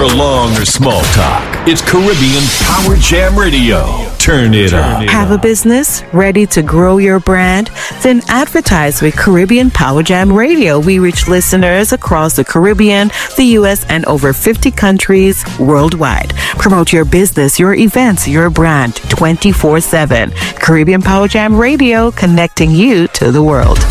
for long or small talk. It's Caribbean Power Jam Radio. Turn it up. Have a business ready to grow your brand? Then advertise with Caribbean Power Jam Radio. We reach listeners across the Caribbean, the U.S., and over 50 countries worldwide. Promote your business, your events, your brand 24/7. Caribbean Power Jam Radio, connecting you to the world.